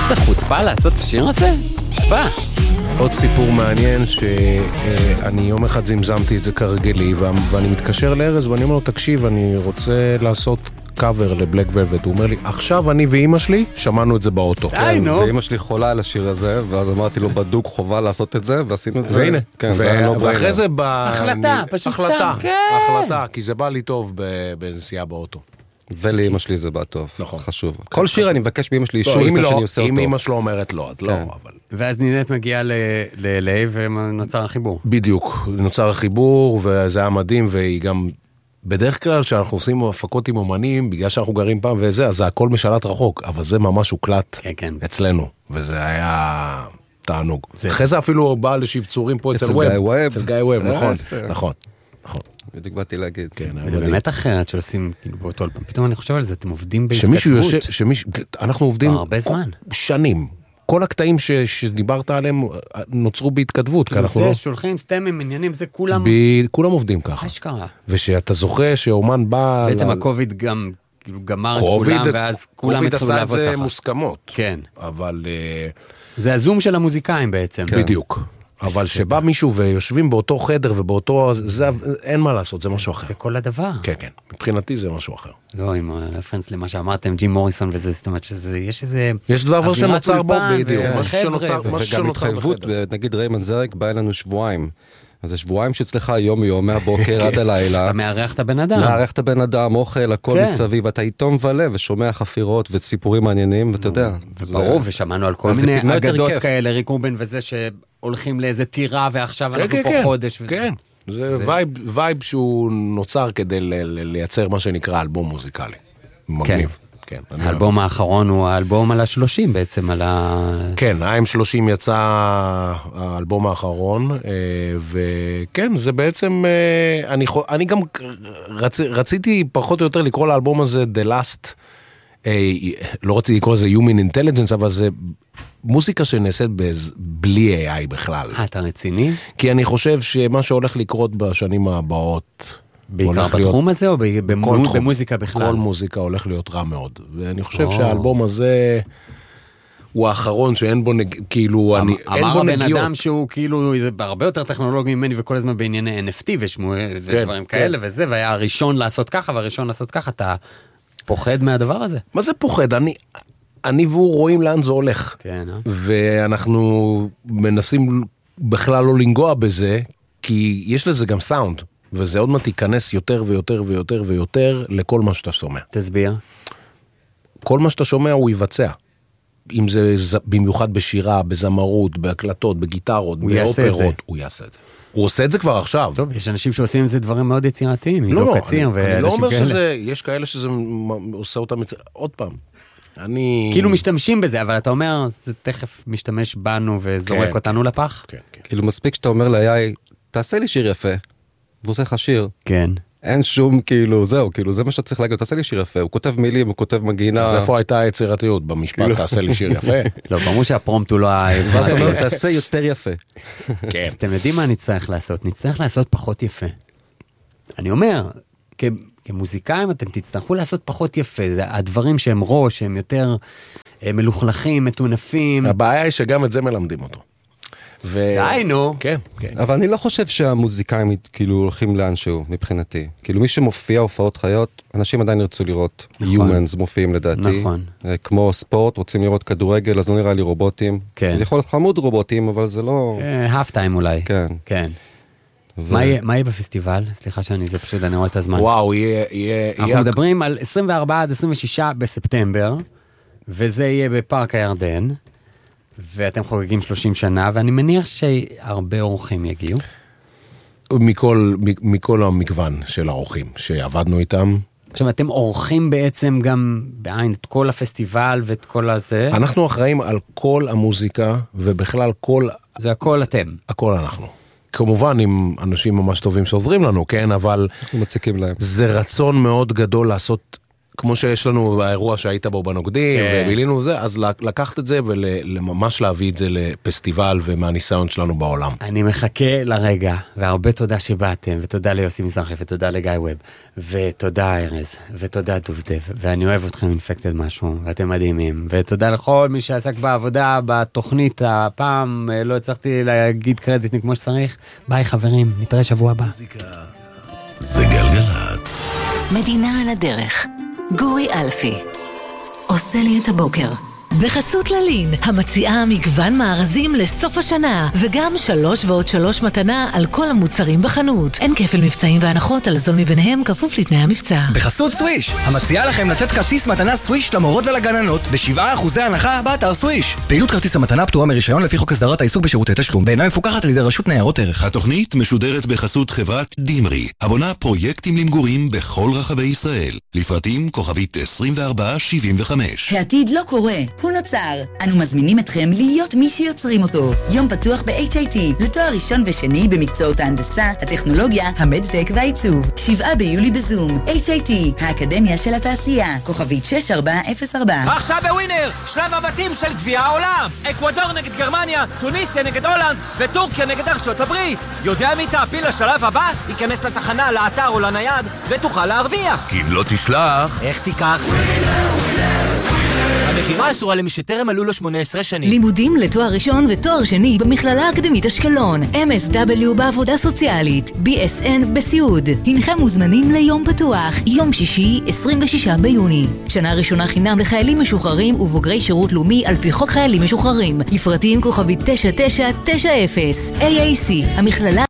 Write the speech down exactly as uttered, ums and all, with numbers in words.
זה חוצפה לעשות את השיר הזה? חוצפה. עוד סיפור מעניין שאני יום אחד זמזמתי את זה כרגלי ואני מתקשר לארז ואני אומר לו תקשיב אני רוצה לעשות קאבר לבלק ולווט, הוא אומר לי עכשיו אני ואמא שלי שמענו את זה באוטו. כן, ואמא שלי חולה על השיר הזה ואז אמרתי לו בדוק חובה לעשות את זה ועשינו את זה. והנה, כן, ואחרי זה החלטה, פשוט סתם. החלטה, כי זה בא לי טוב בנסיעה באוטו. ולאמא שלי זה בא טוב, חשוב. כל שיר אני מבקש מאמא שלי אישור לפני שאני עושה אותו. אם אמא שלו אומרת לא, אז לא, אבל... ואז נינת מגיעה ל-אל איי ונוצר החיבור. בדיוק, נוצר החיבור, וזה היה מדהים, והיא גם... בדרך כלל כשאנחנו עושים הפקות עם אומנים, בגלל שאנחנו גרים פעם וזה, אז זה הכל משלט רחוק, אבל זה ממש הוקלט אצלנו, וזה היה תענוג. אחרי זה אפילו בא לשבצורים פה אצל ווב. אצל גיא ווב, נכון, נכון, נכון. בדיוק באתי להגיד. זה באמת אחרת שעושים באותו פעם. פתאום אני חושב על זה, אתם עובדים בהתכתבות. אנחנו עובדים הרבה זמן. שנים. כל הקטעים ש, שדיברת עליהם נוצרו בהתכתבות. זה לא... שולחים סטמים, עניינים, זה כולם... ב... כולם עובדים ככה. אשכרה. ושאתה זוכה שאומן בא... בעצם ל... הקוביד גם גמר את כולם, ואז כולם התחילו לעבוד ככה. קוביד עשה את זה מוסכמות. כן. אבל... זה הזום של המוזיקאים בעצם. כן. בדיוק. אבל שבא מישהו ויושבים באותו חדר ובאותו... זה, אין מה לעשות, זה משהו אחר. זה כל הדבר. כן, כן. מבחינתי זה משהו אחר. לא, עם הרפרנס למה שאמרתם, ג'ים מוריסון וזה, זאת אומרת שזה, יש איזה... יש דבר שנוצר בו, בדיוק. וגם התחייבות, נגיד ריימן זרק, בא אלינו שבועיים. אז זה שבועיים שאצלך יום יום, מהבוקר עד הלילה. אתה מארח את הבן אדם. מארח את הבן אדם, אוכל, הכל מסביב, אתה איתו מבלה ושומע חפירות וסיפורים מעניינים, ואתה יודע. ברור, ושמענו על כל מיני אגדות כאלה, ריק רובן וזה שהולכים לאיזה טירה, ועכשיו אנחנו פה חודש. כן, זה וייב שהוא נוצר כדי לייצר מה שנקרא אלבום מוזיקלי. מגניב. כן, האלבום האחרון הוא האלבום על השלושים בעצם, על ה... כן, ה-אם שלושים יצא האלבום האחרון, וכן, זה בעצם, אני, אני גם רצ, רציתי פחות או יותר לקרוא לאלבום הזה The Last, לא רציתי לקרוא לזה Human Intelligence, אבל זה מוזיקה שנעשית בלי איי איי בכלל. אתה רציני? כי אני חושב שמה שהולך לקרות בשנים הבאות... בעיקר בתחום הזה או במוזיקה בכלל? כל מוזיקה הולך להיות רע מאוד. ואני חושב שהאלבום הזה הוא האחרון שאין בו כאילו, אין בו נגיעות. אמר הבן אדם שהוא כאילו הרבה יותר טכנולוגי ממני וכל הזמן בענייני אן אף טי ודברים כאלה וזה, והיה הראשון לעשות ככה והראשון לעשות ככה. אתה פוחד מהדבר הזה? מה זה פוחד? אני... אני והוא רואים לאן זה הולך. כן, אה? ואנחנו מנסים בכלל לא לנגוע בזה, כי יש לזה גם סאונד. וזה עוד מעט ייכנס יותר ויותר ויותר ויותר לכל מה שאתה שומע. תסביר. כל מה שאתה שומע הוא יבצע. אם זה במיוחד בשירה, בזמרות, בהקלטות, בגיטרות, באופרות, הוא יעשה את זה. הוא עושה את זה כבר עכשיו. טוב, יש אנשים שעושים את זה דברים מאוד יצירתיים, עידו קציר ואנשים כאלה. אני לא אומר שזה, יש כאלה שזה עושה אותם, עוד פעם. אני... כאילו משתמשים בזה, אבל אתה אומר, זה תכף משתמש בנו וזורק אותנו לפח. כאילו מספיק שאתה אומר ל-איי איי, תעשה לי שיר יפה. והוא עושה לך שיר. כן. אין שום כאילו, זהו, כאילו, זה מה שאתה צריך להגיד, תעשה לי שיר יפה, הוא כותב מילים, הוא כותב מגינה. אז איפה הייתה היצירתיות? במשפט, תעשה לי שיר יפה? לא, ברור שהפרומפט הוא לא היצירתיות. תעשה יותר יפה. כן. אז אתם יודעים מה נצטרך לעשות? נצטרך לעשות פחות יפה. אני אומר, כמוזיקאים אתם תצטרכו לעשות פחות יפה, זה הדברים שהם ראש, שהם יותר מלוכלכים, מטונפים. הבעיה היא שגם את זה מלמדים אותו. די, נו. כן, כן. אבל אני לא חושב שהמוזיקאים כאילו הולכים לאנשהו מבחינתי. כאילו מי שמופיע הופעות חיות, אנשים עדיין ירצו לראות humans מופיעים לדעתי. נכון. כמו ספורט, רוצים לראות כדורגל, אז לא נראה לי רובוטים. כן. זה יכול להיות חמוד רובוטים, אבל זה לא... half time אולי. כן. כן. מה יהיה בפסטיבל? סליחה שאני, זה פשוט, אני רואה את הזמן. וואו, יהיה... אנחנו מדברים על עשרים וארבעה עד עשרים ושישה בספטמבר, וזה יהיה בפארק הירדן. ואתם חוגגים שלושים שנה, ואני מניח שהרבה אורחים יגיעו. מכל, מכל המגוון של האורחים שעבדנו איתם. עכשיו, אתם אורחים בעצם גם בעין את כל הפסטיבל ואת כל הזה. אנחנו אחראים על כל המוזיקה, ובכלל כל... זה הכל אתם. הכל אנחנו. כמובן עם אנשים ממש טובים שעוזרים לנו, כן? אבל... אנחנו מציקים להם. זה רצון מאוד גדול לעשות... כמו שיש לנו באירוע שהיית בו בנוגדים, ובילינו זה, אז לקחת את זה וממש להביא את זה לפסטיבל ומהניסיון שלנו בעולם. אני מחכה לרגע, והרבה תודה שבאתם, ותודה ליוסי מזרחי, ותודה לגיא ווב, ותודה ארז, ותודה דובדב, ואני אוהב אתכם אינפקטד משהו, ואתם מדהימים, ותודה לכל מי שעסק בעבודה, בתוכנית, הפעם לא הצלחתי להגיד קרדיט כמו שצריך. ביי חברים, נתראה שבוע הבא. זה גלגלת. מדינה על הדרך. גורי אלפי עושה לי את הבוקר. בחסות ללין, המציעה מגוון מארזים לסוף השנה, וגם שלוש ועוד שלוש מתנה על כל המוצרים בחנות. אין כפל מבצעים והנחות, על הזול מביניהם כפוף לתנאי המבצע. בחסות סוויש, המציעה לכם לתת כרטיס מתנה סוויש למורות ולגננות בשבעה אחוזי הנחה באתר סוויש. פעילות כרטיס המתנה פטורה מרישיון לפי חוק הסדרת העיסוק בשירותי תשלום, ואינה מפוקחת על ידי רשות ניירות ערך. התוכנית משודרת בחסות חברת דימרי, הבונה פרויקטים למגורים בכל רחבי ישראל. לפרטים כוכבית עשרים וארבע שבעים וחמש. העתיד לא קורה, הוא נוצר. אנו מזמינים אתכם להיות מי שיוצרים אותו. יום פתוח ב-אייץ' איי טי לתואר ראשון ושני במקצועות ההנדסה, הטכנולוגיה, המדטק והעיצוב. שבעה ביולי בזום. אייץ' איי טי, האקדמיה של התעשייה. כוכבית שש ארבע אפס ארבע. עכשיו בווינר, שלב הבתים של גביע העולם. אקוודור נגד גרמניה, טוניסיה נגד הולנד, וטורקיה נגד ארצות הברית. יודע מי תעפיל לשלב הבא? ייכנס לתחנה, לאתר או לנייד, ותוכל להרוויח. כי אם לא תשלח... איך תיקח? המחירה אסורה למי שטרם מלאו לו שמונה עשרה שנים. לימודים לתואר ראשון ותואר שני במכללה האקדמית אשקלון, אם אס דאבליו בעבודה סוציאלית, בי אס אן בסיעוד. הנכם מוזמנים ליום פתוח, יום שישי, עשרים ושישה ביוני. שנה ראשונה חינם לחיילים משוחררים ובוגרי שירות לאומי על פי חוק חיילים משוחררים. לפרטים כוכבית תשע תשע תשע אפס. איי איי סי, המכללה